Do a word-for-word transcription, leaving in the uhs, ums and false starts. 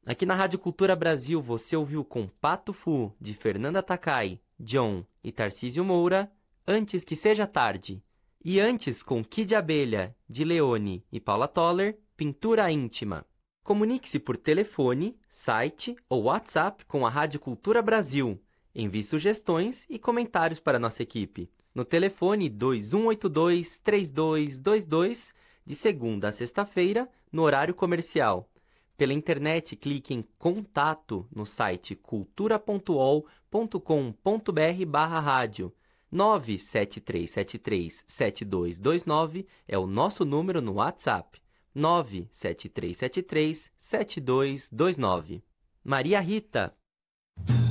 Aqui na Rádio Cultura Brasil, você ouviu com Pato Fu, de Fernanda Takai, John e Tarcísio Moura, Antes que Seja Tarde. E antes com Kid Abelha, de Leone e Paula Toller, Pintura Íntima. Comunique-se por telefone, site ou WhatsApp com a Rádio Cultura Brasil. Envie sugestões e comentários para a nossa equipe. No telefone dois um oito dois, três dois dois dois, de segunda a sexta-feira, no horário comercial. Pela internet, clique em Contato no site cultura ponto u o l ponto com ponto b r barra rádio. nove sete três sete três sete dois dois nove é o nosso número no WhatsApp. nove sete três sete três sete dois dois nove. Maria Rita.